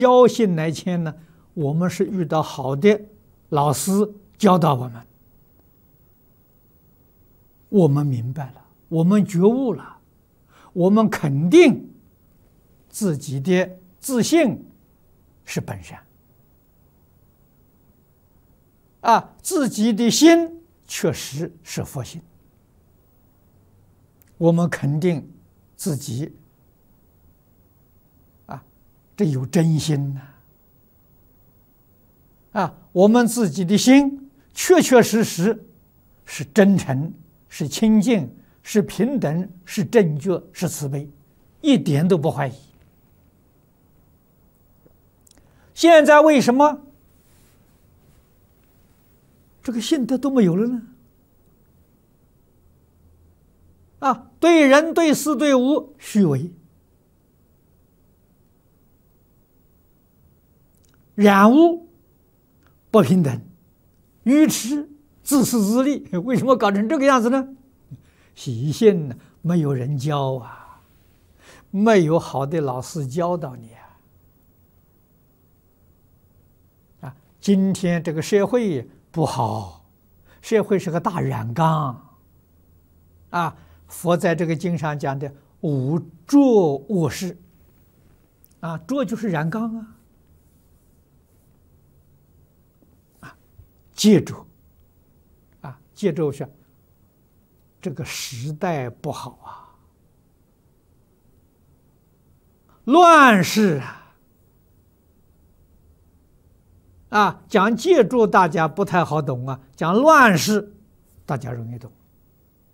交心来迁呢，我们是遇到好的老师教导我们，我们明白了，我们觉悟了，我们肯定自己的自信是本善啊，自己的心确实是佛心，我们肯定自己啊，这有真心呐啊，我们自己的心确确实实是真诚，是清净，是平等，是正觉，是慈悲，一点都不怀疑。现在为什么这个信德都没有了呢？啊，对人对事对物虚伪，染污，不平等，愚痴，自私自利，为什么搞成这个样子呢？习性呢，没有人教啊，没有好的老师教导你啊！今天这个社会不好，社会是个大染缸啊！佛在这个经上讲的五浊恶世啊，浊就是染缸啊，接着啊，接着是这个时代不好啊，乱世啊，讲借助大家不太好懂啊，讲乱世大家容易懂。